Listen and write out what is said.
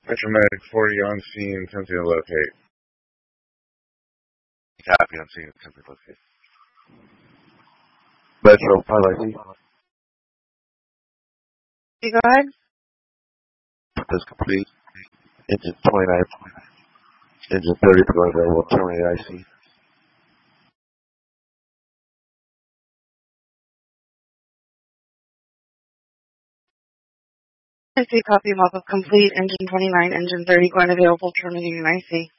Metromedic 40 on scene, attempting to locate. Copy, on scene, attempting to locate. Metro, pilot. You go ahead. That's complete. Engine 29. Engine 30 available. Terminate IC. IC copy, mop-up complete. Engine 29, engine 30 going available, terminating IC.